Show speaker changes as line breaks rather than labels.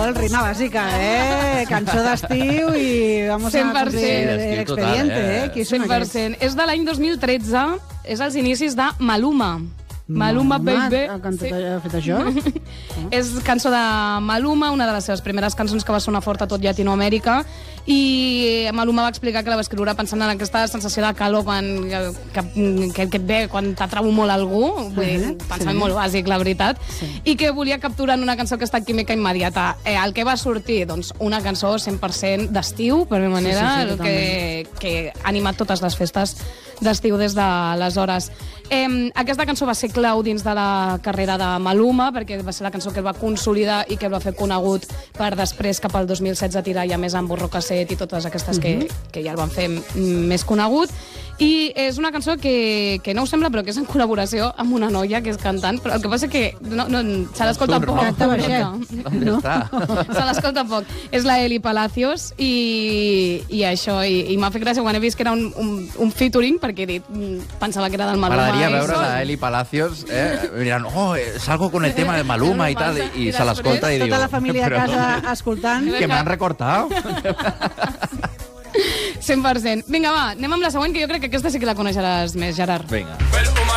igual rima bàsica, Cançó d'estiu i vamos
100%.
a cumplir
Sí,
l'expediente, Qui són
100%. És de l'any 2013, és als inicis de Maluma. Maluma, baby.
Ha fet això?
És cançó de Maluma, una de les seves primeres cançons que va sonar fort a tot Llatinoamèrica, i Maluma va explicar que la va escriure pensant en aquesta sensació de calor que et ve quan t'atrau molt algú, vull dir, pensament molt bàsic, la veritat, i que volia capturar en una cançó que està química immediata. El que va sortir, doncs, una cançó 100% d'estiu, per mi manera, que ha animat totes les festes d'estiu des d'aleshores. Aquesta cançó va ser clau dins de la carrera de Maluma, perquè va ser la cançó que el va consolidar i que el va fer conegut per després, cap al 2016, tirar ja més amb Borro Casset i totes aquestes que ja el van fer més conegut. I és una cançó que no us sembla, però que és en col·laboració amb una noia que és cantant, però el que passa que se l'escolta poc. Se l'escolta poc. És la Eli Palacios i això, i m'ha fet gràcia quan he vist que era un featuring, perquè he dit, pensava que era del Maluma.
M'agradaria veure la Eli Palacios, mirant, salgo con el tema de Maluma i tal, i se l'escolta i diu...
Tota la família a casa escoltant.
Que m'han recortat.
100%. Vinga, va, anem amb la següent, que jo crec que aquesta sí que la coneixeràs més, Gerard.
Vinga.